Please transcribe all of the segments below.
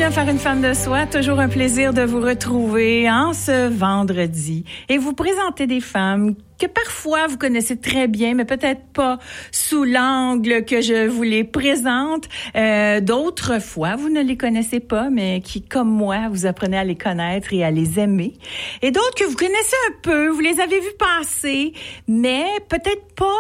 à Faire une femme de soi. Toujours un plaisir de vous retrouver en ce vendredi et vous présenter des femmes que parfois vous connaissez très bien, mais peut-être pas sous l'angle que je vous les présente. D'autres fois, vous ne les connaissez pas, mais qui, comme moi, vous apprenez à les connaître et à les aimer. Et d'autres que vous connaissez un peu, vous les avez vus passer, mais peut-être pas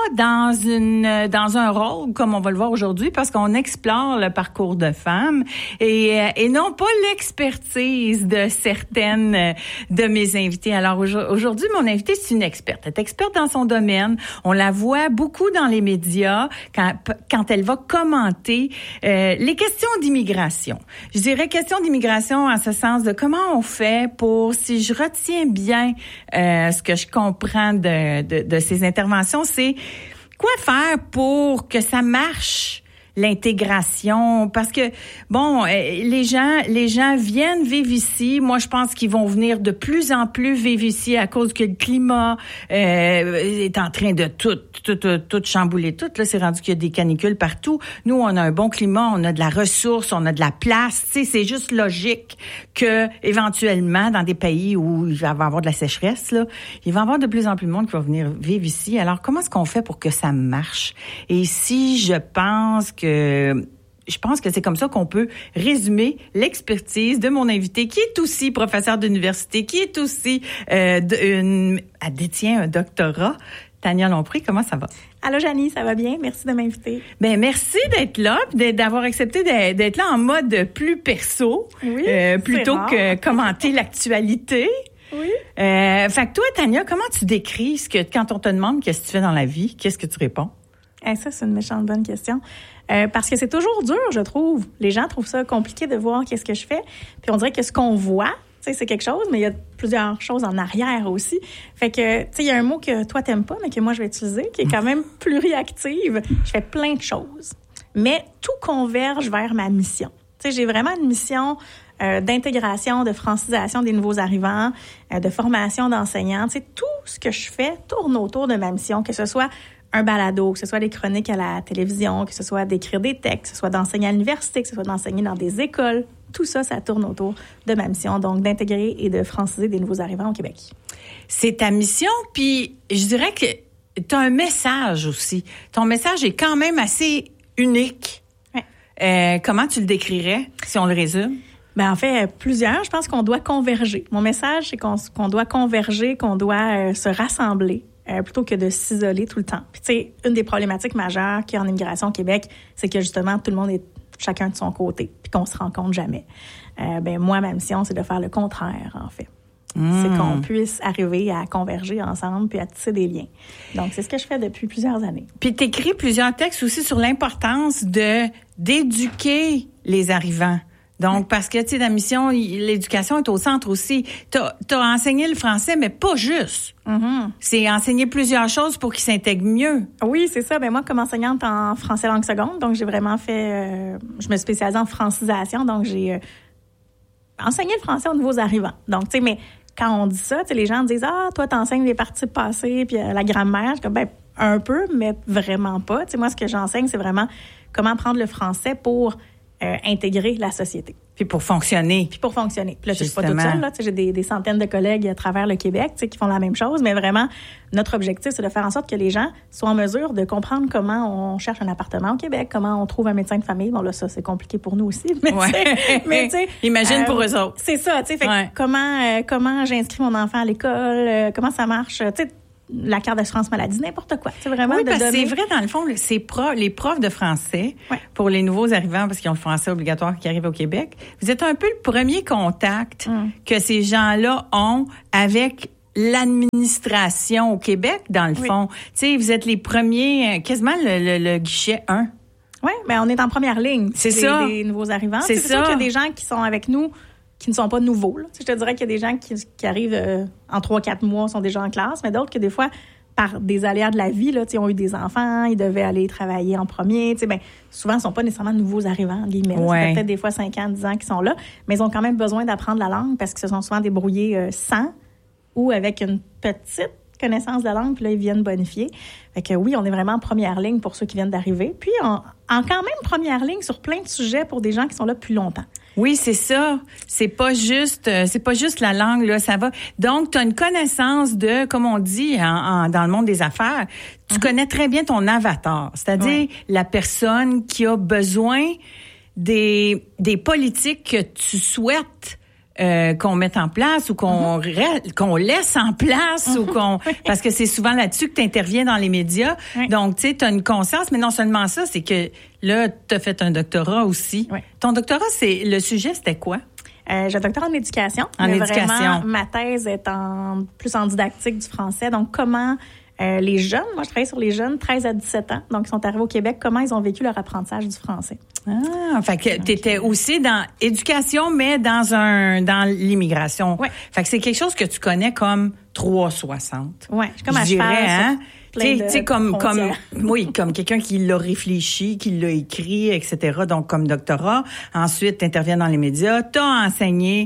dans un rôle comme on va le voir aujourd'hui, parce qu'on explore le parcours de femmes et non pas l'expertise de certaines de mes invités. Alors aujourd'hui, mon invitée, c'est une experte. Elle est experte dans son domaine. On la voit beaucoup dans les médias quand elle va commenter les questions d'immigration. Je dirais questions d'immigration en ce sens de comment on fait pour, si je retiens bien ce que je comprends de ces interventions, c'est quoi faire pour que ça marche, l'intégration, parce que bon, les gens viennent vivre ici. Moi, je pense qu'ils vont venir de plus en plus vivre ici à cause que le climat est en train de tout chambouler. Là, c'est rendu qu'il y a des canicules partout. Nous, on a un bon climat, on a de la ressource, on a de la place. Tu sais, c'est juste logique que éventuellement, dans des pays où il va y avoir de la sécheresse, là, il va y avoir de plus en plus de monde qui va venir vivre ici. Alors, comment est-ce qu'on fait pour que ça marche? Et ici, je pense que c'est comme ça qu'on peut résumer l'expertise de mon invité, qui est aussi professeur d'université, qui est aussi elle détient un doctorat. Tania Lompré, comment ça va? Allô, Janie, ça va bien? Merci de m'inviter. Ben merci d'être là, d'avoir accepté d'être là en mode plus perso, oui, plutôt que commenter l'actualité. Oui. Fait que toi, Tania, comment tu décris quand on te demande qu'est-ce que tu fais dans la vie, qu'est-ce que tu réponds? Ça, c'est une méchante bonne question. Parce que c'est toujours dur, je trouve. Les gens trouvent ça compliqué de voir qu'est-ce que je fais. Puis on dirait que ce qu'on voit, tu sais, c'est quelque chose, mais il y a plusieurs choses en arrière aussi. Fait que, tu sais, il y a un mot que toi, t'aimes pas, mais que moi, je vais utiliser, qui est quand même pluriactive. Je fais plein de choses. Mais tout converge vers ma mission. Tu sais, j'ai vraiment une mission d'intégration, de francisation des nouveaux arrivants, de formation d'enseignants. Tu sais, tout ce que je fais tourne autour de ma mission, que ce soit un balado, que ce soit des chroniques à la télévision, que ce soit d'écrire des textes, que ce soit d'enseigner à l'université, que ce soit d'enseigner dans des écoles. Tout ça, ça tourne autour de ma mission, donc d'intégrer et de franciser des nouveaux arrivants au Québec. C'est ta mission, puis je dirais que tu as un message aussi. Ton message est quand même assez unique. Ouais. Comment tu le décrirais, si on le résume? Ben en fait, plusieurs. Je pense qu'on doit converger. Mon message, c'est qu'on doit converger, qu'on doit se rassembler. Plutôt que de s'isoler tout le temps. Puis, tu sais, une des problématiques majeures qu'il y a en immigration au Québec, c'est que justement, tout le monde est chacun de son côté, puis qu'on se rencontre jamais. Moi, ma mission, c'est de faire le contraire, en fait. C'est qu'on puisse arriver à converger ensemble puis à tisser des liens. Donc, c'est ce que je fais depuis plusieurs années. Puis, tu écris plusieurs textes aussi sur l'importance d'éduquer les arrivants. Donc, parce que, tu sais, la mission, l'éducation est au centre aussi. T'as enseigné le français, mais pas juste. Mm-hmm. C'est enseigner plusieurs choses pour qu'ils s'intègrent mieux. Oui, c'est ça. Ben moi, comme enseignante en français langue seconde, donc j'ai vraiment fait... je me spécialise en francisation, donc j'ai enseigné le français aux nouveaux arrivants. Donc, tu sais, mais quand on dit ça, tu sais, les gens disent « Ah, toi, t'enseignes les participes passés, puis la grammaire. » Je dis « Ben, un peu, mais vraiment pas. » Tu sais, moi, ce que j'enseigne, c'est vraiment comment prendre le français pour... intégrer la société. Puis pour fonctionner. Puis là, je suis pas toute seule. Là, j'ai des centaines de collègues à travers le Québec qui font la même chose, mais vraiment, notre objectif, c'est de faire en sorte que les gens soient en mesure de comprendre comment on cherche un appartement au Québec, comment on trouve un médecin de famille. Bon, là, ça, c'est compliqué pour nous aussi. Mais tu sais... Imagine pour eux autres. C'est ça, tu sais. Comment j'inscris mon enfant à l'école, comment ça marche, tu sais, la carte d'assurance maladie, n'importe quoi. C'est vraiment parce que c'est vrai, dans le fond, les profs de français, pour les nouveaux arrivants, parce qu'ils ont le français obligatoire qui arrive au Québec, vous êtes un peu le premier contact que ces gens-là ont avec l'administration au Québec, dans le fond. Tu sais, vous êtes les premiers, quasiment le guichet 1. Oui, mais on est en première ligne. C'est ça. Des nouveaux arrivants. C'est sûr qu'il y a des gens qui sont avec nous qui ne sont pas nouveaux. Là. Je te dirais qu'il y a des gens qui arrivent en 3-4 mois, sont déjà en classe, mais d'autres que des fois, par des aléas de la vie, là, ont eu des enfants, ils devaient aller travailler en premier. Souvent, ils ne sont pas nécessairement nouveaux arrivants, guillemets. C'est peut-être des fois 5 ans, 10 ans qu'ils sont là, mais ils ont quand même besoin d'apprendre la langue parce qu'ils se sont souvent débrouillés sans ou avec une petite connaissance de la langue, puis là, ils viennent bonifier. Fait que oui, on est vraiment en première ligne pour ceux qui viennent d'arriver. Puis, en quand même première ligne sur plein de sujets pour des gens qui sont là depuis longtemps. Oui, c'est ça. C'est pas juste la langue, là, ça va. Donc, tu as une connaissance de, comme on dit dans le monde des affaires, tu connais très bien ton avatar, c'est-à-dire la personne qui a besoin des politiques que tu souhaites qu'on mette en place ou qu'on laisse en place ou parce que c'est souvent là-dessus que tu interviens dans les médias. Donc, tu sais, tu as une conscience, mais non seulement ça, c'est que là, tu as fait un doctorat aussi. Ton doctorat, le sujet, c'était quoi? J'ai un doctorat en éducation. Vraiment, ma thèse est plus en didactique du français. Donc, comment les jeunes, moi je travaille sur les jeunes 13 à 17 ans, donc ils sont arrivés au Québec, comment ils ont vécu leur apprentissage du français. Ah, fait que t'étais aussi dans éducation, mais dans l'immigration. Fait que c'est quelque chose que tu connais comme 360. Ouais, je suis comme à cheval. Hein? Tu sais, comme quelqu'un qui l'a réfléchi, qui l'a écrit, etc. Donc, comme doctorat. Ensuite, tu interviens dans les médias, tu as enseigné,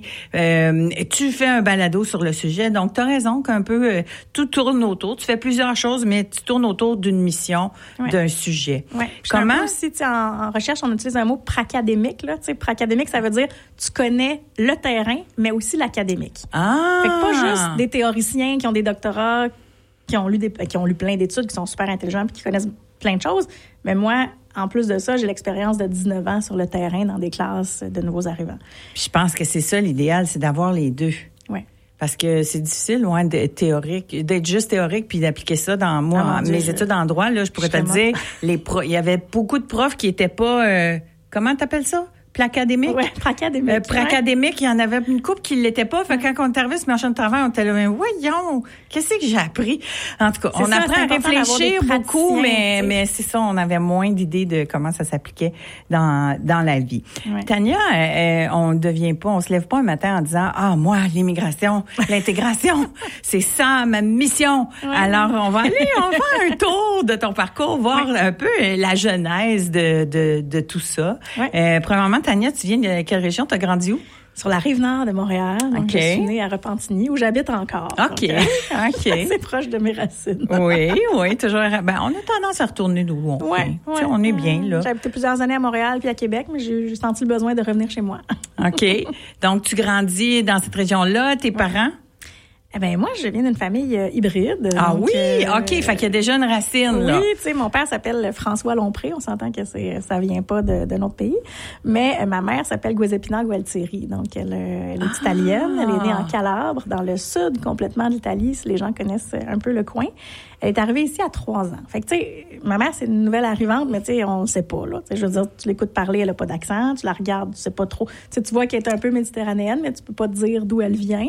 tu fais un balado sur le sujet. Donc, tu as raison qu'un peu, tout tourne autour. Tu fais plusieurs choses, mais tu tournes autour d'une mission, d'un sujet. Ouais. Comment? Aussi, en recherche, on utilise un mot pracadémique. Là. Pracadémique, ça veut dire tu connais le terrain, mais aussi l'académique. Ah! Fait que pas juste des théoriciens qui ont des doctorats, qui ont lu plein d'études, qui sont super intelligents et qui connaissent plein de choses. Mais moi, en plus de ça, j'ai l'expérience de 19 ans sur le terrain dans des classes de nouveaux arrivants. Puis je pense que c'est ça l'idéal, c'est d'avoir les deux. Oui. Parce que c'est difficile, loin d'être juste théorique puis d'appliquer ça dans mes études en droit. Là, je pourrais te dire, il y avait beaucoup de profs qui étaient pas... comment t'appelles ça? Placadémique? Oui, pracadémique. Pracadémique, il y en avait une couple qui ne l'était pas. Fait quand on est arrivé sur le marché de travail, on était là, mais voyons, qu'est-ce que j'ai appris? En tout cas, on apprend à réfléchir beaucoup, mais c'est ça, on avait moins d'idées de comment ça s'appliquait dans la vie. Ouais. Tania, on se lève pas un matin en disant, moi, l'immigration, l'intégration, c'est ça ma mission. Ouais. Alors, on va faire un tour de ton parcours, voir un peu la genèse de tout ça. Ouais. Premièrement, Tania, tu viens de quelle région? Tu as grandi où? Sur la Rive-Nord de Montréal. Donc, je suis née à Repentigny, où j'habite encore. OK. C'est proche de mes racines. Oui, toujours. On a tendance à retourner d'où on vient. On est bien, là. J'ai habité plusieurs années à Montréal puis à Québec, mais j'ai senti le besoin de revenir chez moi. OK. Donc, tu grandis dans cette région-là. Tes parents? Eh ben moi, je viens d'une famille hybride. Ah donc, oui? OK. Fait qu'il y a déjà une racine, là. Oui, tu sais, mon père s'appelle François Lompré. On s'entend que ça vient pas de notre pays. Mais ma mère s'appelle Guazzepina Gualtieri. Donc, elle est italienne. Elle est née en Calabre, dans le sud complètement de l'Italie, si les gens connaissent un peu le coin. Elle est arrivée ici à 3 ans. Fait que, tu sais, ma mère, c'est une nouvelle arrivante, mais tu sais, on ne sait pas, là. Je veux dire, tu l'écoutes parler, elle n'a pas d'accent. Tu la regardes, tu sais pas trop. Tu vois qu'elle est un peu méditerranéenne, mais tu peux pas te dire d'où elle vient.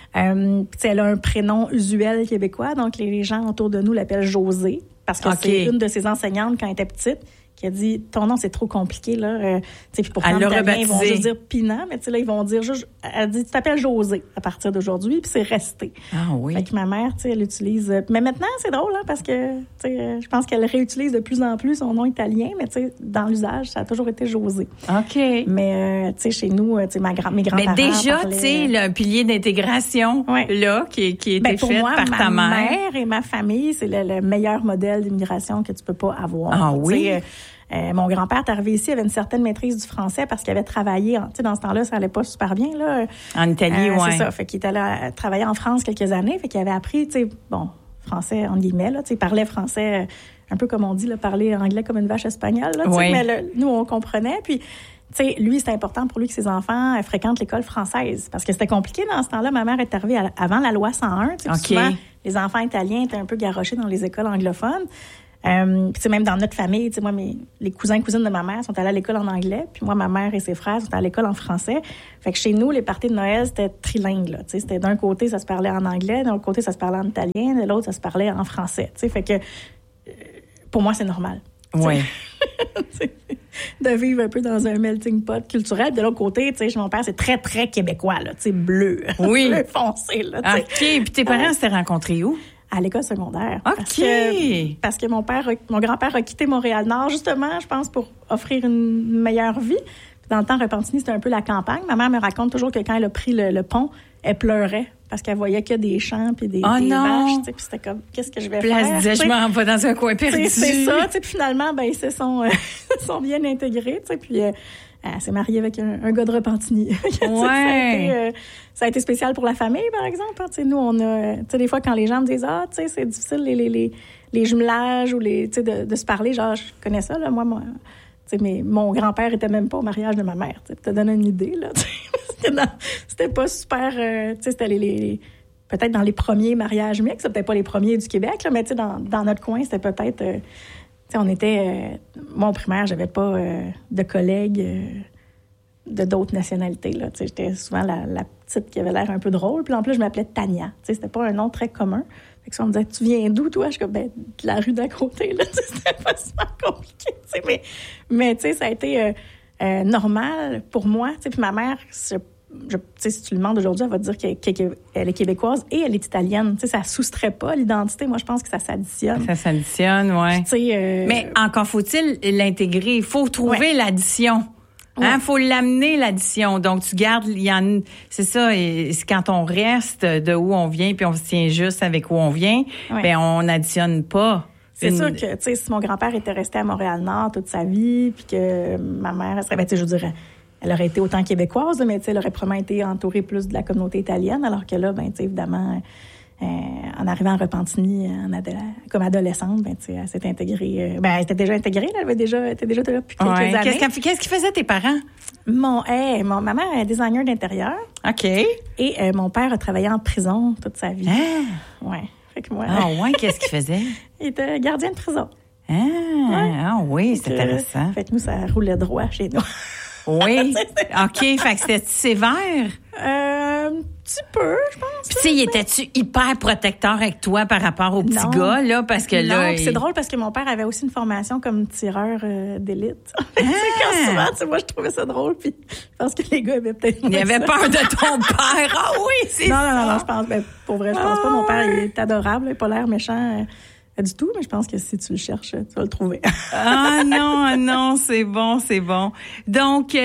Elle a un prénom usuel québécois, donc les gens autour de nous l'appellent José, parce que c'est une de ses enseignantes quand elle était petite qui a dit « Ton nom, c'est trop compliqué, là. » Puis pour elle l'a rebaptisé. Ils vont juste dire Pina, mais là, ils vont dire juste... Elle dit « Tu t'appelles José à partir d'aujourd'hui », puis c'est resté. Ah oui. Fait que ma mère, elle utilise... Mais maintenant, c'est drôle, hein, parce que je pense qu'elle réutilise de plus en plus son nom italien, mais dans l'usage, ça a toujours été José. OK. Mais chez nous, mes grands-parents... Mais déjà, tu sais, un pilier d'intégration, là, qui était fait par ta mère. Ma mère et ma famille, c'est le meilleur modèle d'immigration que tu peux pas avoir. Ah oui? Mon grand-père est arrivé ici, il avait une certaine maîtrise du français parce qu'il avait travaillé, dans ce temps-là, ça allait pas super bien, là. En Italie, oui. C'est ça. Fait qu'il était allé travailler en France quelques années, fait qu'il avait appris, français, entre guillemets, là, il parlait français, un peu comme on dit, là, parler anglais comme une vache espagnole, là, mais nous, on comprenait, puis lui, c'était important pour lui que ses enfants fréquentent l'école française. Parce que c'était compliqué dans ce temps-là. Ma mère est arrivée avant la loi 101. Souvent, les enfants italiens étaient un peu garochés dans les écoles anglophones. Même dans notre famille, moi, les cousins et cousines de ma mère sont allés à l'école en anglais. Puis moi, ma mère et ses frères sont allés à l'école en français. Fait que chez nous, les parties de Noël, c'était trilingue, là. C'était d'un côté, ça se parlait en anglais. De l'autre côté, ça se parlait en italien. De l'autre, ça se parlait en français. Fait que pour moi, c'est normal. Oui. De vivre un peu dans un melting pot culturel. De l'autre côté, chez mon père, c'est très, très québécois, là, bleu. Oui. Bleu foncé, là. OK. Puis tes parents s'étaient rencontrés où? À l'école secondaire. OK. Parce que mon grand-père a quitté Montréal-Nord, justement, je pense, pour offrir une meilleure vie. Puis dans le temps, Repentigny, c'était un peu la campagne. Ma mère me raconte toujours que quand elle a pris le pont, elle pleurait parce qu'elle voyait que des champs puis des vaches. Puis c'était comme, qu'est-ce que je vais faire? Elle se disait, je m'en vais dans un coin perdu. C'est ça. Puis finalement, ils se sont bien intégrés. Puis Elle s'est mariée avec un gars de Repentigny. Ça a été spécial pour la famille, par exemple. Hein. Nous, on a... des fois, quand les gens me disent « Ah, tu sais, c'est difficile, les jumelages ou de se parler. » Genre, je connais ça, là. Moi mais mon grand-père était même pas au mariage de ma mère. Tu te donnes une idée, là. C'était pas super... c'était peut-être dans les premiers mariages mixtes. C'était peut-être pas les premiers du Québec, là, mais dans notre coin, c'était peut-être... on était... moi, au primaire, j'avais pas de collègues de d'autres nationalités, là. J'étais souvent la petite qui avait l'air un peu drôle. Puis en plus, je m'appelais Tania. C'était pas un nom très commun. Fait que ça, on me disait, tu viens d'où, toi? Je suis comme, de la rue d'à côté, là. C'était pas super compliqué, mais ça a été normal pour moi. Puis ma mère, si tu lui demandes aujourd'hui, elle va te dire qu'elle est québécoise et elle est italienne. Ça soustrait pas l'identité. Moi, je pense que ça s'additionne. Ça s'additionne, oui. Mais encore faut-il l'intégrer. Il faut trouver l'addition. Hein, faut l'amener, l'addition. Donc, tu gardes, c'est ça, et c'est quand on reste de où on vient puis on se tient juste avec où on vient, on n'additionne pas. C'est sûr que, si mon grand-père était resté à Montréal-Nord toute sa vie puis que ma mère, elle serait, je dirais, elle aurait été autant québécoise, mais elle aurait probablement été entourée plus de la communauté italienne, alors que là, évidemment, en arrivant à Repentigny comme adolescente, elle s'est intégrée. Elle était déjà intégrée, elle était déjà là depuis quelques années. Qu'est-ce qu'ils faisaient tes parents? Ma mère est designer d'intérieur. OK. Et mon père a travaillé en prison toute sa vie. Ah! Ouais. Fait que moi, qu'est-ce qu'il faisait? Il était gardien de prison. Oui, c'est intéressant. Fait que nous, ça roulait droit chez nous. Oui. OK. Fait que c'était sévère? Un petit peu, je pense. Puis, il était-tu hyper protecteur avec toi par rapport au petit gars, là? Parce que là. C'est drôle parce que mon père avait aussi une formation comme tireur d'élite. Souvent, moi, je trouvais ça drôle. Puis, je pense que les gars avaient peut-être. Il avait peur de ton père. Ah oui, c'est ça. Non, je pense. Pour vrai, je pense pas. Mon père, il est adorable. Il n'a pas l'air méchant. Du tout, mais je pense que si tu le cherches, tu vas le trouver. non, c'est bon. Donc,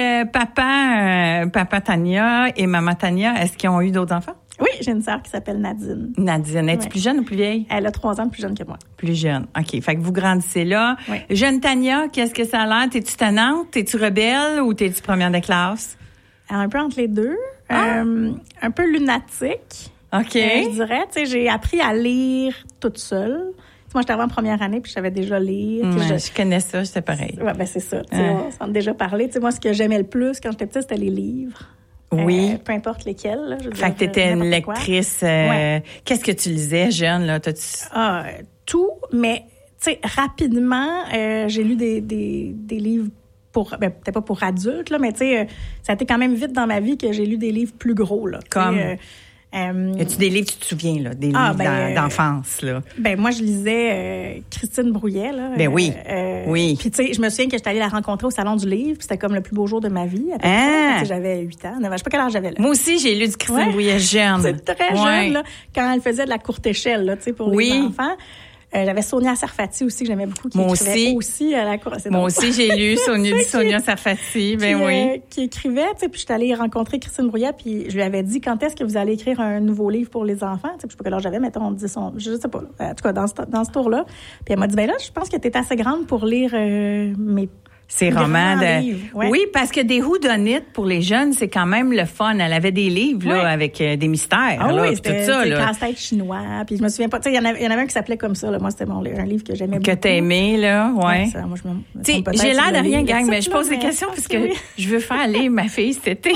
papa Tania et maman Tania, est-ce qu'ils ont eu d'autres enfants? Oui, j'ai une sœur qui s'appelle Nadine. Nadine, es-tu plus jeune ou plus vieille? Elle a 3 ans de plus jeune que moi. Plus jeune, OK. Fait que vous grandissez là. Oui. Jeune Tania, qu'est-ce que ça a l'air? T'es-tu tannante? T'es-tu rebelle ou t'es-tu première de classe? Un peu entre les deux. Un peu lunatique. OK. Je dirais. J'ai appris à lire toute seule. Moi, j'étais en première année, puis je savais déjà lire. Je connais ça, c'était pareil. Oui, c'est ça. On s'en a déjà parlé. Moi, ce que j'aimais le plus quand j'étais petite, c'était les livres. Oui. Peu importe lesquels. Là, fait que t'étais une lectrice. Qu'est-ce que tu lisais, jeune, là? Tout, mais rapidement, j'ai lu des livres peut-être pas pour adultes, là, mais ça a été quand même vite dans ma vie que j'ai lu des livres plus gros. Là, comme? Y a-tu des livres, tu te souviens, là, des livres d'enfance, là? Moi, je lisais Christine Brouillet, là. Oui. Oui. Puis, je me souviens que j'étais allée la rencontrer au Salon du Livre, puis c'était comme le plus beau jour de ma vie. J'avais 8 ans. 9 ans. Je sais pas quel âge j'avais, là. Moi aussi, j'ai lu du Christine Brouillet jeune. C'est très jeune, là. Quand elle faisait de la courte échelle, là, pour les enfants. J'avais Sonia Sarfati aussi, que j'aimais beaucoup, qui écrivait aussi à la cour. Moi aussi, j'ai lu Sonia Sarfati, qui écrivait, puis je suis allée rencontrer Christine Brouillet, puis je lui avais dit, quand est-ce que vous allez écrire un nouveau livre pour les enfants? Puis je sais pas quel âge j'avais, mettons, 10 ans, je sais pas, en tout cas, dans ce tour-là. Puis elle m'a dit, là, je pense que t'es assez grande pour lire mes ces romans Oui, parce que des whodunits pour les jeunes, c'est quand même le fun. Elle avait des livres là avec des mystères là, c'était tout ça là. Casse-tête chinois, puis je me souviens pas, il y en avait un qui s'appelait comme ça là. Moi, c'était un livre que j'aimais beaucoup. Que t'as aimé là, ça, moi, j'ai l'air de rien, gang, mais je pose des questions parce que je veux faire lire ma fille cet été.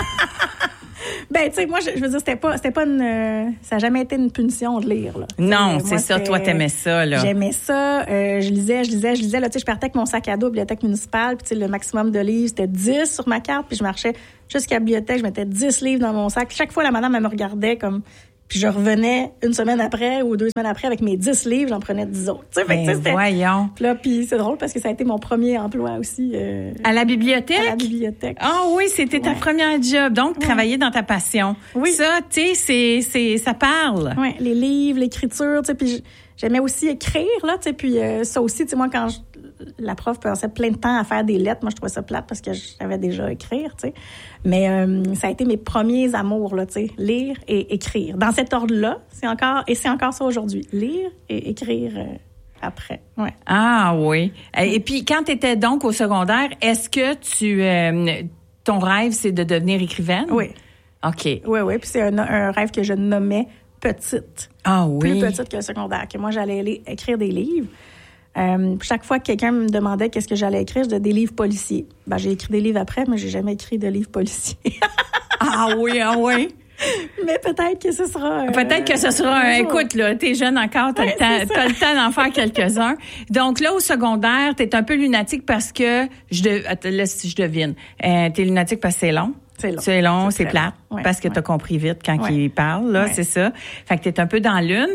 Moi, je veux dire, c'était pas une, ça n'a jamais été une punition de lire, là. Non, c'est ça, toi, t'aimais ça, là. J'aimais ça, je lisais, là, je partais avec mon sac à dos, bibliothèque municipale, puis le maximum de livres, c'était 10 sur ma carte, puis je marchais jusqu'à la bibliothèque, je mettais 10 livres dans mon sac. Chaque fois, la madame, elle me regardait comme, puis je revenais une semaine après ou 2 semaines après avec mes 10 livres, j'en prenais 10 autres. Voyons. Puis c'est drôle parce que ça a été mon premier emploi aussi. À la bibliothèque? À la bibliothèque. Ah oui, c'était ta première job. Donc, travailler dans ta passion. Oui. Ça, tu sais, ça parle. Oui, les livres, l'écriture, tu sais, puis j'aimais aussi écrire, là, tu sais, puis ça aussi, tu sais, moi, quand la prof passait plein de temps à faire des lettres, moi, je trouvais ça plate parce que je savais déjà écrire, tu sais. Mais ça a été mes premiers amours, là, tu sais, lire et écrire. Dans cet ordre-là, c'est encore ça aujourd'hui. Lire et écrire après. Ouais. Ah oui. Et puis, quand tu étais donc au secondaire, est-ce que ton rêve, c'est de devenir écrivaine? Oui. OK. Oui. Puis c'est un rêve que je nommais petite. Ah oui. Plus petite que le secondaire. Que moi, j'allais aller écrire des livres. Chaque fois que quelqu'un me demandait qu'est-ce que j'allais écrire, je disais des livres policiers. Ben, j'ai écrit des livres après, mais j'ai jamais écrit de livres policiers. Ah oui. Mais peut-être que ce sera... Écoute, là, t'es jeune encore, t'as le temps d'en faire quelques-uns. Donc là, au secondaire, t'es un peu lunatique parce que, laisse si je devine, t'es lunatique parce que c'est long. C'est long, c'est plate, parce que t'as compris vite quand il parle, là, c'est ça. Fait que t'es un peu dans l'une,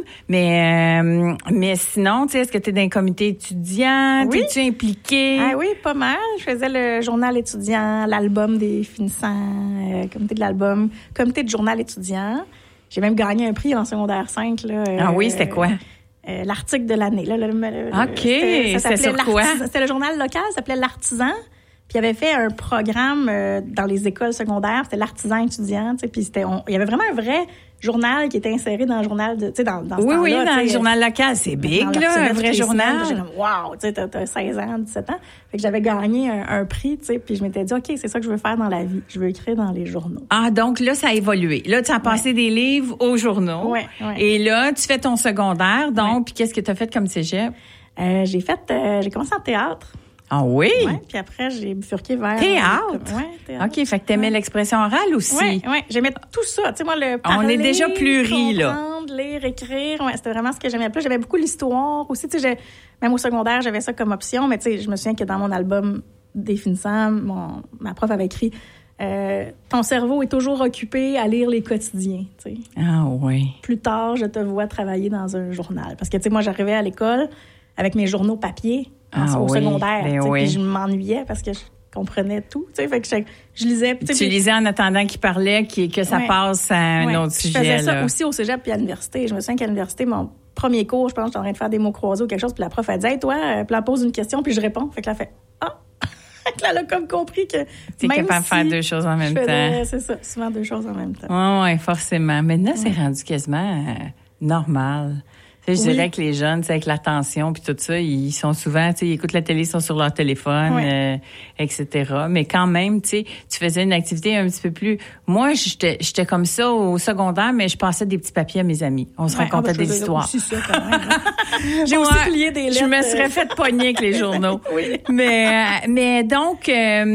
mais sinon, tu sais, est-ce que t'es dans un comité étudiant? Oui. T'es-tu impliquée? Ah oui, pas mal. Je faisais le journal étudiant, l'album des finissants, comité de l'album, comité de journal étudiant. J'ai même gagné un prix en secondaire 5, là. Ah oui, c'était quoi? L'article de l'année. Là, OK, c'est sur quoi? C'était le journal local, ça s'appelait L'Artisan. Puis il avait fait un programme dans les écoles secondaires, c'était l'Artisan étudiant, tu sais, puis il y avait vraiment un vrai journal qui était inséré dans le journal de, tu sais, dans ce temps-là. Oui, dans le journal local, c'est big, là, un vrai journal. J'ai comme, wow, tu sais, t'as 16 ans, 17 ans. Fait que j'avais gagné un prix, tu sais, puis je m'étais dit, OK, c'est ça que je veux faire dans la vie. Je veux écrire dans les journaux. Ah, donc là, ça a évolué. Là, tu as passé des livres aux journaux. Oui. Et là, tu fais ton secondaire, donc, puis qu'est-ce que tu as fait comme cégep? J'ai commencé en théâtre. Ah oui? Oui, puis après, j'ai bifurqué vers... Théâtre? Oui, théâtre. OK, fait que t'aimais l'expression orale aussi. Oui, j'aimais tout ça. Tu sais, moi, le parler, on est déjà pluri, là. Comprendre, lire, écrire, c'était vraiment ce que j'aimais plus. J'aimais beaucoup l'histoire aussi. Tu sais, même au secondaire, j'avais ça comme option, mais tu sais, je me souviens que dans mon album définissant, ma prof avait écrit ton cerveau est toujours occupé à lire les quotidiens, tu sais. Ah oui. Plus tard, je te vois travailler dans un journal. Parce que, tu sais, moi, j'arrivais à l'école avec mes journaux papier au secondaire. Puis je m'ennuyais parce que je comprenais tout. Fait que je lisais. Tu lisais en attendant qu'il parlait, que ça passe à un autre sujet. Je faisais ça là. aussi au cégep puis à l'université. Je me souviens qu'à l'université, mon premier cours, je pense que j'étais en train de faire des mots croisés ou quelque chose, puis la prof, elle dit « Hey, toi, puis elle pose une question, puis je réponds. » Fait que là, elle fait « Ah! » Fait que là, elle a comme compris que t'es capable de faire deux choses en même temps. C'est ça, souvent deux choses en même temps. Oui, forcément. Maintenant, c'est rendu quasiment normal. Je dirais que les jeunes, avec l'attention puis tout ça, ils sont souvent, ils écoutent la télé, ils sont sur leur téléphone, etc. Mais quand même, tu faisais une activité un petit peu plus... Moi, j'étais comme ça au secondaire, mais je passais des petits papiers à mes amis. On se racontait des histoires. Aussi ça, quand même, J'ai aussi plié des lettres. Je me serais fait pogner avec les journaux. Oui. Mais donc,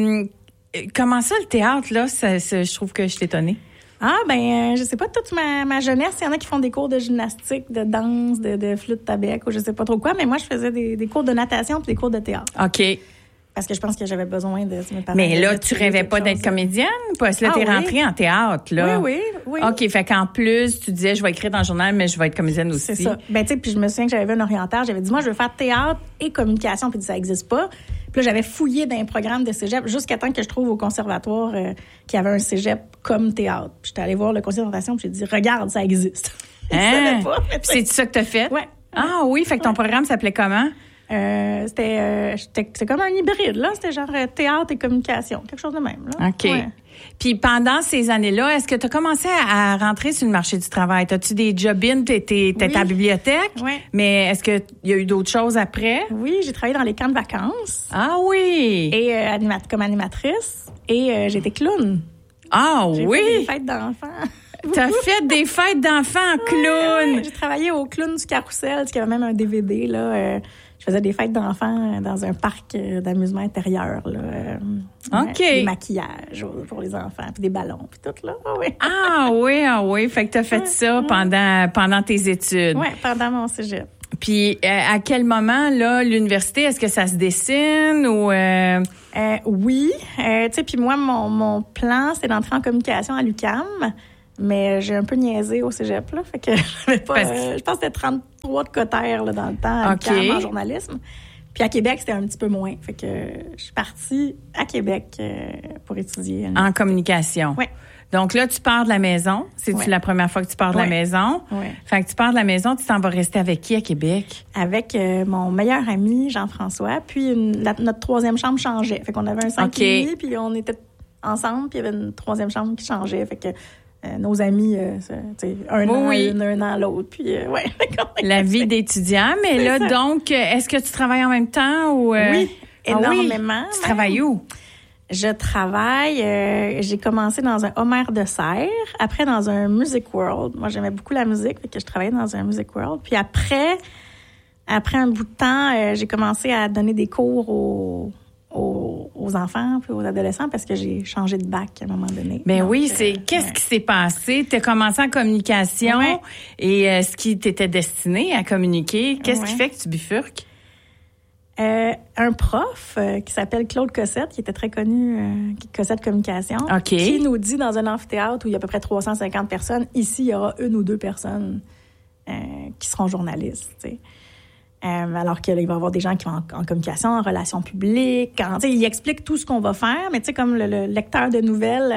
comment ça, le théâtre, là, je trouve que je suis étonnée. Ah, je sais pas, toute ma jeunesse, il y en a qui font des cours de gymnastique, de danse, de flûte tabec ou je sais pas trop quoi, mais moi, je faisais des cours de natation puis des cours de théâtre. OK. Parce que je pense que j'avais besoin de mes parents. Mais là, tu rêvais pas d'être comédienne? Parce que là, t'es rentrée en théâtre, là. Oui. OK, fait qu'en plus, tu disais, je vais écrire dans le journal, mais je vais être comédienne aussi. C'est ça. Tu sais, puis je me souviens que j'avais vu un orienteur, j'avais dit, moi, je veux faire théâtre et communication, puis ça existe pas. Puis là, j'avais fouillé dans un programme de cégep jusqu'à temps que je trouve au conservatoire qu'il y avait un cégep comme théâtre. Puis j'étais allée voir le conseil d'orientation, puis j'ai dit, regarde, ça existe. C'est ça que t'as fait? Oui. Ah oui, fait que ton programme s'appelait comment? C'était comme un hybride, là. C'était genre théâtre et communication. Quelque chose de même, là. OK. Ouais. Puis pendant ces années-là, est-ce que tu as commencé à rentrer sur le marché du travail? As-tu des job-ins? T'étais à la bibliothèque? Oui. Mais est-ce qu'il y a eu d'autres choses après? Oui, j'ai travaillé dans les camps de vacances. Ah oui! Et comme animatrice. Et j'étais clown. Ah j'ai oui! Fait des fêtes d'enfants. T'as fait des fêtes d'enfants en clown! Ouais, j'ai travaillé au clown du Carrousel, qui avait même un DVD, là. Je faisais des fêtes d'enfants dans un parc d'amusement intérieur, là. OK. Des maquillages pour les enfants, puis des ballons, puis tout, là. Ah oui. Fait que t'as fait ça pendant tes études. Oui, pendant mon cégep. Puis à quel moment, là, l'université, est-ce que ça se dessine ou... Oui. Tu sais, puis moi, mon plan, c'est d'entrer en communication à l'UQAM. Mais j'ai un peu niaisé au cégep, là. Fait que j'avais pas... je pense que c'était 33 de cotère, là, dans le temps, à l'UQAM, en journalisme. Puis à Québec, c'était un petit peu moins. Fait que je suis partie à Québec pour étudier. En communication. Oui. Donc là, tu pars de la maison. C'est-tu la première fois que tu pars de la maison? Oui. Fait que tu pars de la maison, tu t'en vas rester avec qui à Québec? Avec mon meilleur ami, Jean-François. Puis notre troisième chambre changeait. Fait qu'on avait un 5 et demi, puis on était ensemble, puis il y avait une troisième chambre qui changeait. Fait que nos amis, un an l'autre. Puis, ouais. La vie d'étudiant. Mais là, ça. Donc, est-ce que tu travailles en même temps? Ou, Oui, énormément. Tu travailles où? Je travaille, j'ai commencé dans un Homer de Serre, après dans un Music World. Moi, j'aimais beaucoup la musique, fait que je travaillais dans un Music World. Puis après un bout de temps, j'ai commencé à donner des cours aux enfants puis aux adolescents parce que j'ai changé de bac à un moment donné. Ben donc, oui, qu'est-ce qui s'est passé? Tu as commencé en communication et ce qui t'était destiné à communiquer, qu'est-ce qui fait que tu bifurques? Un prof qui s'appelle Claude Cossette, qui était très connu, Cossette Communication, qui nous dit dans un amphithéâtre où il y a à peu près 350 personnes, ici, il y aura 1 ou 2 personnes qui seront journalistes, tu sais. Alors qu'il va y avoir des gens qui vont en communication, en relations publiques. Il explique tout ce qu'on va faire, mais tu sais, comme le lecteur de nouvelles,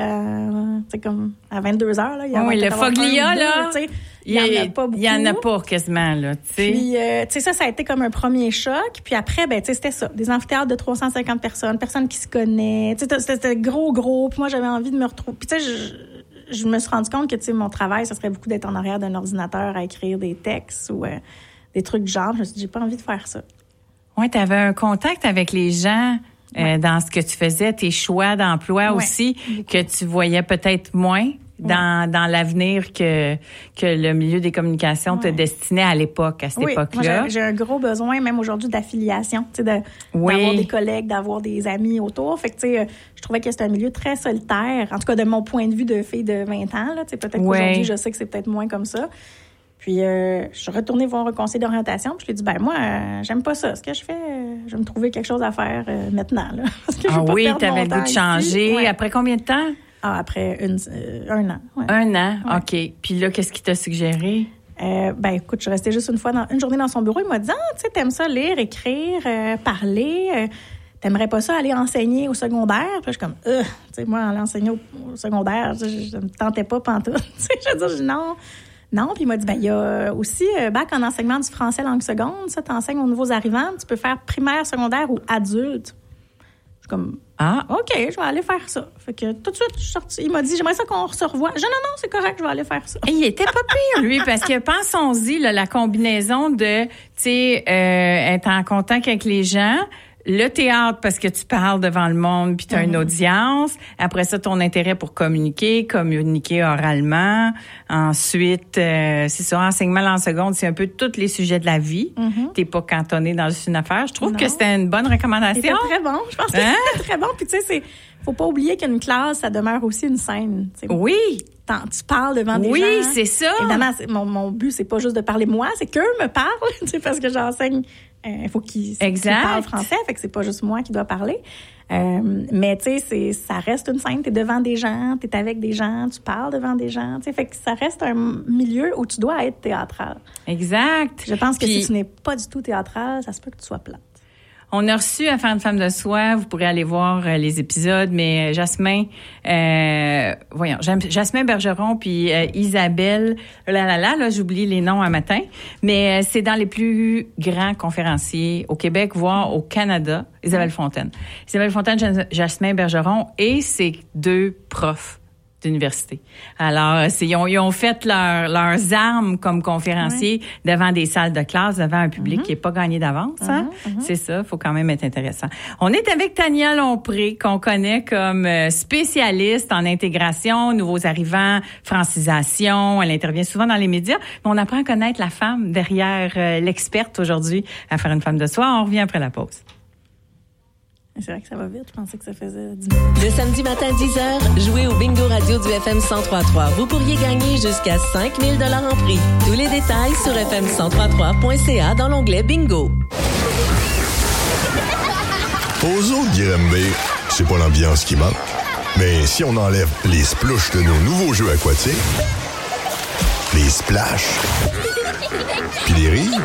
comme à 22 heures, là, il y a le Foglia, là, il y en a pas beaucoup. Il y en a pas quasiment, là, tu sais. Puis, tu sais, ça a été comme un premier choc. Puis après, ben, tu sais, c'était ça. Des amphithéâtres de 350 personnes qui se connaissent. Tu sais, c'était gros. Puis moi, j'avais envie de me retrouver. Puis tu sais, je me suis rendu compte que, tu sais, mon travail, ça serait beaucoup d'être en arrière d'un ordinateur à écrire des textes ou des trucs du genre. Je me suis dit, j'ai pas envie de faire ça. Oui, tu avais un contact avec les gens dans ce que tu faisais, tes choix d'emploi aussi, que tu voyais peut-être moins dans l'avenir que le milieu des communications te destinait à l'époque, à cette époque-là. Moi, j'ai un gros besoin, même aujourd'hui, d'affiliation, tu sais, d'avoir des collègues, d'avoir des amis autour. Fait que, tu sais, je trouvais que c'était un milieu très solitaire, en tout cas de mon point de vue de fille de 20 ans, là, tu sais, peut-être qu'aujourd'hui, je sais que c'est peut-être moins comme ça. Puis, je suis retournée voir un conseiller d'orientation. Puis, je lui ai dit, ben moi, j'aime pas ça. Ce que je fais, je vais me trouver quelque chose à faire maintenant. Là, parce que je veux pas perdre t'avais le goût de changer. Ici. Après combien de temps? Après un an. Ouais. Un an, OK. Puis là, qu'est-ce qu'il t'a suggéré? Ben écoute, je suis restée juste une journée dans son bureau. Il m'a dit, tu sais, t'aimes ça lire, écrire, parler. T'aimerais pas ça aller enseigner au secondaire? Puis là, je suis comme, tu sais, moi, aller enseigner au secondaire, je me tentais pas pantoute. Tu sais, je veux dire, non, puis il m'a dit, ben il y a aussi bac en enseignement du français langue seconde. Ça, t'enseignes aux nouveaux arrivants. Tu peux faire primaire, secondaire ou adulte. Je suis comme, OK, je vais aller faire ça. Fait que tout de suite, je suis sortie. Il m'a dit, j'aimerais ça qu'on se revoie. Je dis, non, c'est correct, je vais aller faire ça. Et il était pas pire, lui, parce que pensons-y, là, la combinaison de, tu sais, être en contact avec les gens, le théâtre parce que tu parles devant le monde puis tu as une audience. Après ça, ton intérêt pour communiquer oralement. Ensuite, c'est ça, enseignement en seconde, c'est un peu tous les sujets de la vie. T'es pas cantonné dans une affaire. Je trouve que c'était une bonne recommandation. C'était très bon. Je pense que c'était très bon. Puis tu sais, faut pas oublier qu'une classe, ça demeure aussi une scène. T'sais. Oui. Tu parles devant des gens. Oui, c'est ça. Évidemment, mon but, c'est pas juste de parler moi, c'est qu'eux me parlent, parce que j'enseigne. Il faut qu'ils parlent français, fait que c'est pas juste moi qui dois parler. Mais tu sais, ça reste une scène. T'es devant des gens, t'es avec des gens, tu parles devant des gens. Tu sais, fait que ça reste un milieu où tu dois être théâtral. Exact. Je pense que si tu n'es pas du tout théâtral, ça se peut que tu sois plate. On a reçu à faire une femme de soi. Vous pourrez aller voir les épisodes, mais Jasmin Bergeron puis Isabelle, là, j'oublie les noms un matin, mais c'est dans les plus grands conférenciers au Québec, voire au Canada. Isabelle Fontaine, Jasmin Bergeron et ses 2 profs d'université. Alors, ils ont fait leurs armes comme conférenciers devant des salles de classe, devant un public qui n'est pas gagné d'avance. C'est ça, il faut quand même être intéressant. On est avec Tania Lompré, qu'on connaît comme spécialiste en intégration, nouveaux arrivants, francisation. Elle intervient souvent dans les médias, mais on apprend à connaître la femme derrière l'experte aujourd'hui à faire une femme de soi. On revient après la pause. C'est vrai que ça va vite. Je pensais que ça faisait 10 minutes. Le samedi matin, 10h, jouez au Bingo Radio du FM 103.3. Vous pourriez gagner jusqu'à 5 000 $ en prix. Tous les détails sur fm1033.ca dans l'onglet Bingo. Aux autres Granby, c'est pas l'ambiance qui manque. Mais si on enlève les splouches de nos nouveaux jeux aquatiques, les splash, puis les rires,